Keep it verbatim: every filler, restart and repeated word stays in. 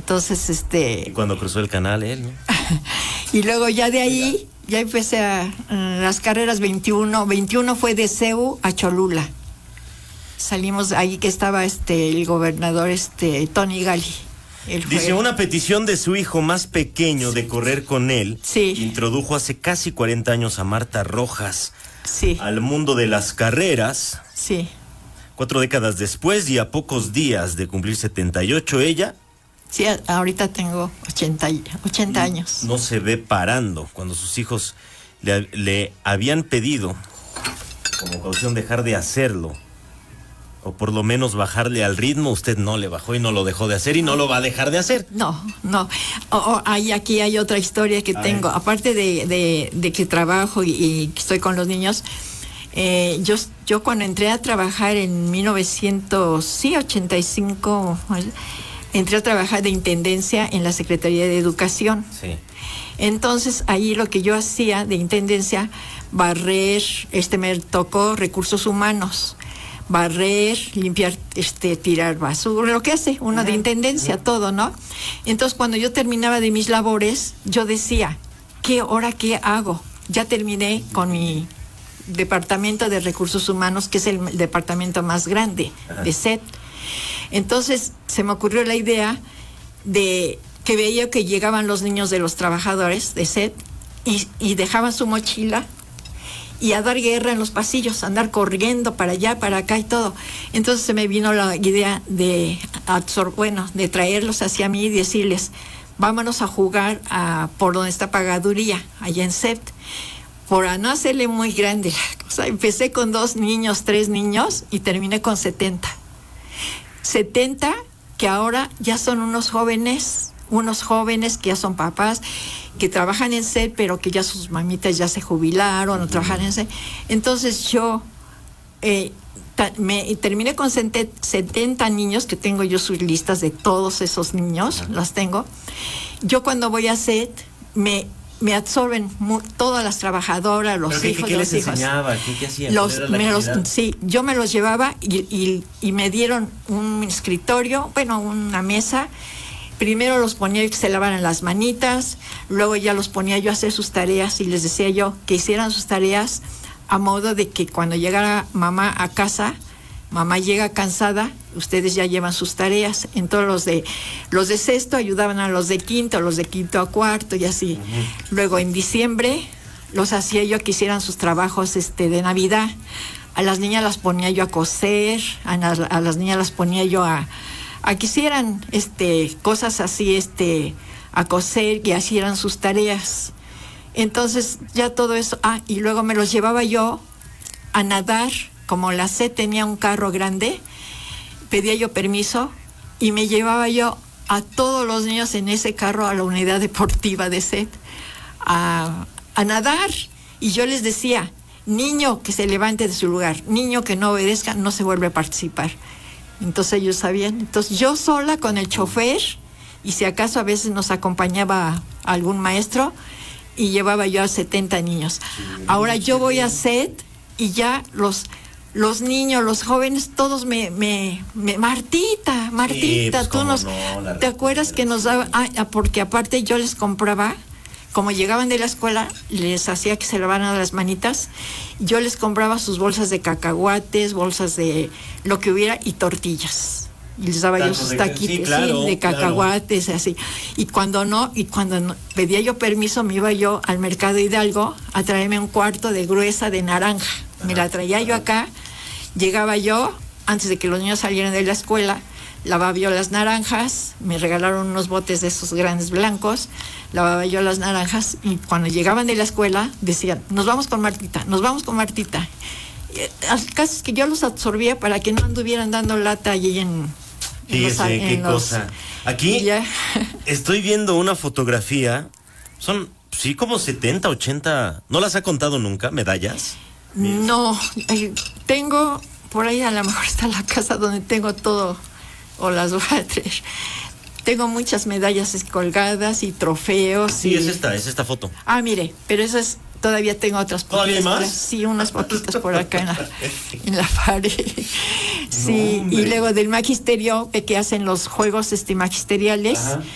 Entonces, este... Y cuando cruzó el canal, él, ¿no? Y luego ya de ahí, ya empecé a uh, las carreras veintiuno. veintiuno fue de C E U a Cholula. Salimos ahí que estaba este el gobernador este Tony Gali. Dice, una petición de su hijo más pequeño de correr con él, sí, introdujo hace casi cuarenta años a Marta Rojas, sí, al mundo de las carreras. Sí. Cuatro décadas después y a pocos días de cumplir setenta y ocho, ella... Sí, ahorita tengo ochenta, ochenta años. No se ve parando. Cuando sus hijos le, le habían pedido, como caución, dejar de hacerlo, o por lo menos bajarle al ritmo, usted no le bajó y no lo dejó de hacer y no lo va a dejar de hacer. No, no. Oh, oh, hay, aquí hay otra historia que a tengo. Ver. Aparte de, de, de que trabajo y, y estoy con los niños, eh, yo, yo cuando entré a trabajar en mil novecientos ochenta y cinco, entré a trabajar de intendencia en la Secretaría de Educación. Sí. Entonces, ahí lo que yo hacía de intendencia, barrer, este me tocó recursos humanos, barrer, limpiar, este, tirar basura, lo que hace uno de intendencia, todo, ¿no? Entonces, cuando yo terminaba de mis labores, yo decía, ¿qué hora qué hago? Ya terminé con mi departamento de recursos humanos, que es el departamento más grande de S E T. Entonces, se me ocurrió la idea de que veía que llegaban los niños de los trabajadores de S E T y, y dejaban su mochila y a dar guerra en los pasillos, andar corriendo para allá, para acá y todo. Entonces se me vino la idea de absor- bueno, de traerlos hacia mí y decirles, vámonos a jugar a, por donde está Pagaduría, allá en S E T. Por a no hacerle muy grande la cosa, empecé con dos niños, tres niños y terminé con setenta. setenta que ahora ya son unos jóvenes, unos jóvenes que ya son papás, que trabajan en S E T, pero que ya sus mamitas ya se jubilaron o trabajan en S E T. Entonces yo eh, ta, me terminé con setenta niños, que tengo yo sus listas de todos esos niños, uh-huh. Las tengo. Yo cuando voy a S E T, me, me absorben mu- todas las trabajadoras, los qué, hijos, ¿qué, qué los les hijos. enseñaba? ¿Qué, qué hacían? Los, me los, sí, yo me los llevaba y, y, y me dieron un escritorio, bueno, una mesa. Primero los ponía yo que se lavaran las manitas, luego ya los ponía yo a hacer sus tareas y les decía yo que hicieran sus tareas a modo de que cuando llegara mamá a casa, mamá llega cansada, ustedes ya llevan sus tareas. Entonces los de los de sexto ayudaban a los de quinto, los de quinto a cuarto y así. Uh-huh. Luego en diciembre los hacía yo que hicieran sus trabajos este de Navidad. A las niñas las ponía yo a coser, a, las, a las niñas las ponía yo a a que hicieran este, cosas así, este, a coser y hicieran sus tareas. Entonces ya todo eso, ah, y luego me los llevaba yo a nadar, como la S E T tenía un carro grande, pedía yo permiso y me llevaba yo a todos los niños en ese carro a la unidad deportiva de S E T a, a nadar, y yo les decía, niño que se levante de su lugar, niño que no obedezca, no se vuelve a participar. Entonces ellos sabían. Entonces yo sola con el chofer, y si acaso a veces nos acompañaba algún maestro, y llevaba yo a setenta niños. Ahora yo voy a S E T y ya los los niños, los jóvenes, todos me, me, me Martita, Martita, sí, pues, tú nos, no, ¿te acuerdas que nos daba? Ah, porque aparte yo les compraba, como llegaban de la escuela, les hacía que se lavaran las manitas, yo les compraba sus bolsas de cacahuates, bolsas de lo que hubiera y tortillas. Y les daba yo sus taquitos, sí, claro, sí, de cacahuates, claro. Así. Y cuando no, y cuando no, pedía yo permiso, me iba yo al mercado Hidalgo a traerme un cuarto de gruesa de naranja. Ajá. Me la traía yo acá, llegaba yo, antes de que los niños salieran de la escuela, lavaba yo las naranjas, me regalaron unos botes de esos grandes blancos, lavaba yo las naranjas, y cuando llegaban de la escuela decían, nos vamos con Martita, nos vamos con Martita. El caso es que yo los absorbía para que no anduvieran dando lata allí en... Fíjese, en los, qué en los, cosa. Aquí ya. Estoy viendo una fotografía, son sí como setenta, ochenta, ¿no las ha contado nunca, medallas? No, eh, tengo, por ahí a lo mejor está la casa donde tengo todo, o las voy a traer. Tengo muchas medallas colgadas y trofeos. Sí, y... es esta, es esta foto. Ah, mire, pero eso es, todavía tengo otras ¿Todavía más? Por, sí, unas poquitas por acá en la, en la pared. Sí, no, y luego del magisterio, que hacen los juegos este magisteriales. Ajá.